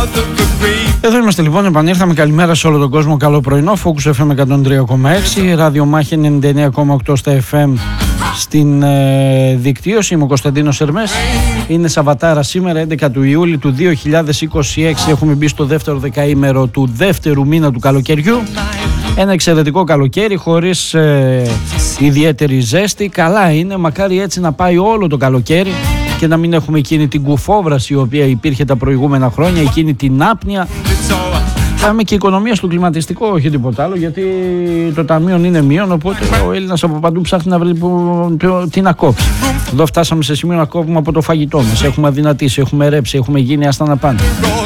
Εδώ είμαστε λοιπόν, επανήρθαμε. Καλημέρα σε όλο τον κόσμο. Καλό πρωινό. Focus FM 103,6, ραδιομάχη 99,8 στα FM στην δικτύωση. Είμαι ο Κωνσταντίνος Ερμές. Είναι Σαββατάρα σήμερα, 11 του Ιούλη του 2026. Έχουμε μπει στο δεύτερο δεκαήμερο του δεύτερου μήνα του καλοκαιριού. Ένα εξαιρετικό καλοκαίρι χωρίς ιδιαίτερη ζέστη. Καλά είναι, μακάρι έτσι να πάει όλο το καλοκαίρι και να μην έχουμε εκείνη την κουφόβραση η οποία υπήρχε τα προηγούμενα χρόνια, εκείνη την άπνοια. Πάμε και οικονομία στο κλιματιστικό, όχι τίποτα άλλο, γιατί το ταμείο είναι μείον, οπότε ο Έλληνας από παντού ψάχνει να βρει τι να κόψει. Εδώ φτάσαμε σε σημείο να κόβουμε από το φαγητό μας. Έχουμε αδυνατήσει, έχουμε ρέψει, έχουμε γίνει άστα να πάνε.